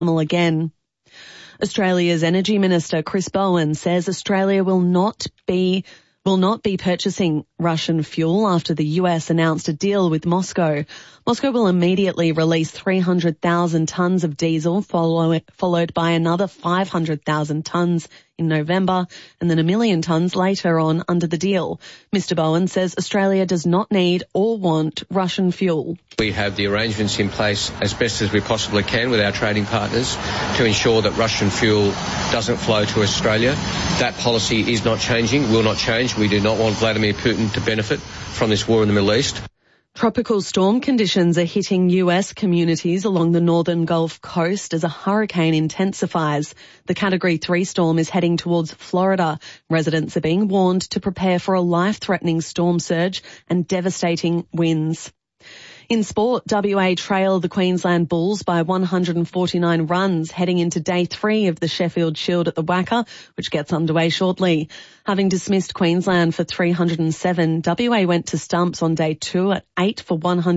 again. Australia's Energy Minister Chris Bowen says Australia will not be purchasing Russian fuel after the US announced a deal with Moscow. Moscow will immediately release 300,000 tonnes of diesel, followed by another 500,000 tonnes in November, and then 1 million tonnes later on under the deal. Mr. Bowen says Australia does not need or want Russian fuel. We have the arrangements in place as best as we possibly can with our trading partners to ensure that Russian fuel doesn't flow to Australia. That policy is not changing, will not change. We do not want Vladimir Putin to benefit from this war in the Middle East. Tropical storm conditions are hitting US communities along the northern Gulf Coast as a hurricane intensifies. The Category 3 storm is heading towards Florida. Residents are being warned to prepare for a life-threatening storm surge and devastating winds. In sport, WA trail the Queensland Bulls by 149 runs heading into Day 3 of the Sheffield Shield at the Wacker, which gets underway shortly. Having dismissed Queensland for 307, WA went to stumps on Day 2 at 8 for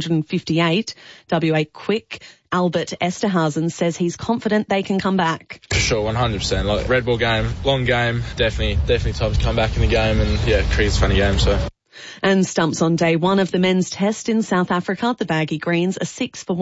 158. WA quick Albert Esterhausen says he's confident they can come back. For sure, 100%. Like Red Bull game, long game, definitely time to come back in the game, and yeah, cricket's a funny game, so. And stumps on Day 1 of the men's test in South Africa, the Baggy Greens are 6 for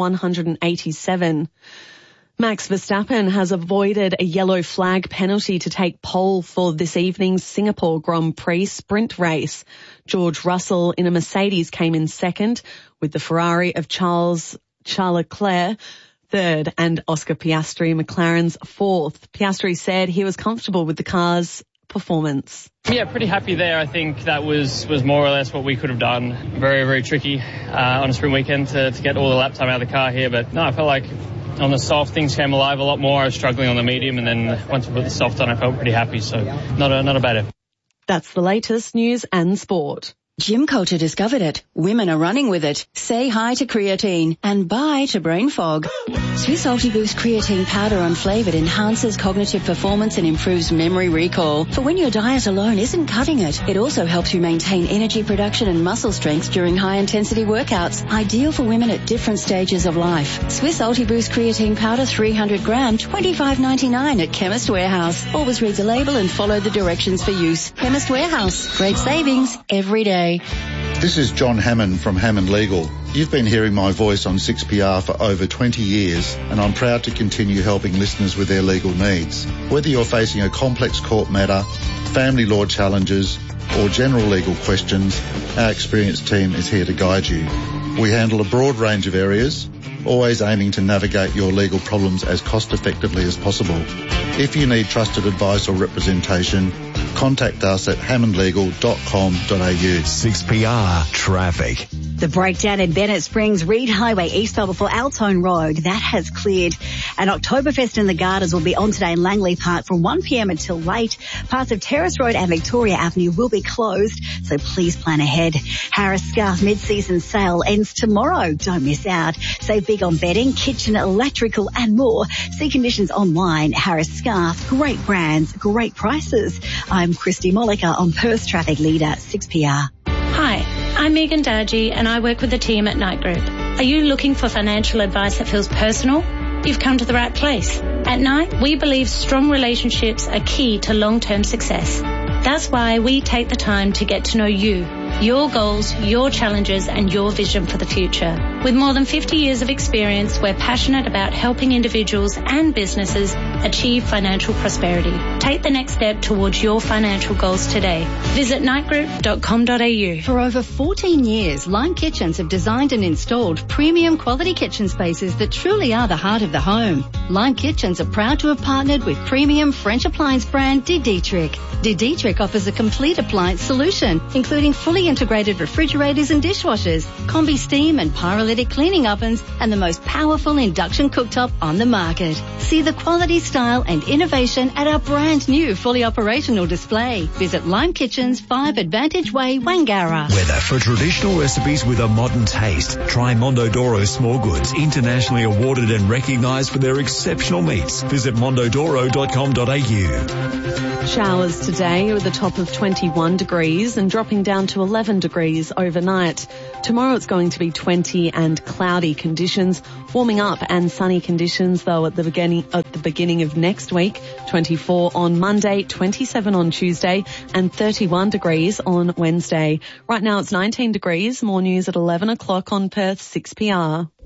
187. Max Verstappen has avoided a yellow flag penalty to take pole for this evening's Singapore Grand Prix sprint race. George Russell in a Mercedes came in second, with the Ferrari of Charles Leclerc third and Oscar Piastri McLaren's fourth. Piastri said he was comfortable with the car's performance. Yeah, pretty happy there. I think that was more or less what we could have done. Very, very tricky on a sprint weekend to get all the lap time out of the car here. But no, I felt like on the soft things came alive a lot more. I was struggling on the medium, and then once we put the soft on, I felt pretty happy. So not a bad effort. That's the latest news and sport. Gym culture discovered it. Women are running with it. Say hi to creatine and bye to brain fog. Swiss Ultiboost creatine powder unflavoured enhances cognitive performance and improves memory recall. For when your diet alone isn't cutting it, it also helps you maintain energy production and muscle strength during high-intensity workouts. Ideal for women at different stages of life. Swiss Ultiboost creatine powder 300 gram, $25.99 at Chemist Warehouse. Always read the label and follow the directions for use. Chemist Warehouse. Great savings every day. This is John Hammond from Hammond Legal. You've been hearing my voice on 6PR for over 20 years, and I'm proud to continue helping listeners with their legal needs. Whether you're facing a complex court matter, family law challenges, or general legal questions, our experienced team is here to guide you. We handle a broad range of areas, always aiming to navigate your legal problems as cost effectively as possible. If you need trusted advice or representation, contact us at hammondlegal.com.au. 6PR Traffic. The breakdown in Bennett Springs, Reed Highway, east of before Altone Road, that has cleared. And Oktoberfest in the Gardens will be on today in Langley Park from 1 p.m. until late. Parts of Terrace Road and Victoria Avenue will be closed, so please plan ahead. Harris Scarf mid-season sale ends tomorrow. Don't miss out. Save big on bedding, kitchen, electrical and more. See conditions online. Harris Scarf, great brands, great prices. I'm Christy Molliker on Perth Traffic Leader 6PR. Hi, I'm Megan Dargy and I work with the team at Knight Group. Are you looking for financial advice that feels personal? You've come to the right place. At Knight, we believe strong relationships are key to long-term success. That's why we take the time to get to know you, your goals, your challenges and your vision for the future. With more than 50 years of experience, we're passionate about helping individuals and businesses achieve financial prosperity. Take the next step towards your financial goals today. Visit knightgroup.com.au. For over 14 years, Lime Kitchens have designed and installed premium quality kitchen spaces that truly are the heart of the home. Lime Kitchens are proud to have partnered with premium French appliance brand De Dietrich. De Dietrich offers a complete appliance solution, including fully integrated refrigerators and dishwashers, combi steam and pyrolytic cleaning ovens, and the most powerful induction cooktop on the market. See the quality, style and innovation at our brand new fully operational display. Visit Lime Kitchens, 5 Advantage Way, Wangara. Weather for traditional recipes with a modern taste. Try Mondodoro Small Goods, internationally awarded and recognised for their exceptional meats. Visit mondodoro.com.au. Showers today with a top of 21 degrees and dropping down to 11 degrees overnight. Tomorrow it's going to be 20 and cloudy conditions, warming up and sunny conditions though at the beginning of next week. 24 on Monday, 27 on Tuesday and 31 degrees on Wednesday. Right now it's 19 degrees. More news at 11 o'clock on Perth 6PR.